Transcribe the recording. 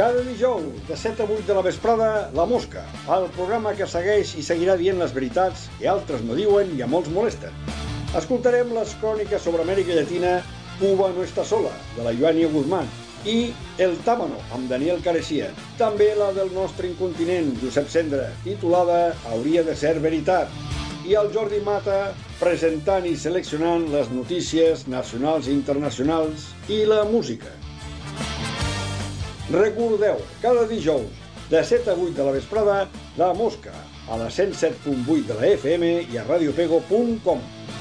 Cada dijous, de 7 a 8 de la vesprada, La Mosca, el programa que segueix i seguirà dient les veritats que altres no diuen i a molts molesten. Escoltarem les cròniques sobre Amèrica Llatina, Cuba no està sola, de la Joania Guzmán, i El Tábano, amb Daniel Carecia. També la del nostre incontinent, Josep Cendra, titulada Hauria de ser veritat. I el Jordi Mata, presentant i seleccionant les notícies nacionals i internacionals i la música. Recordeu, cada dijous, de 7 a 8 de la vesprada, La Mosca, a la 107.8 de la FM i a radiopego.com.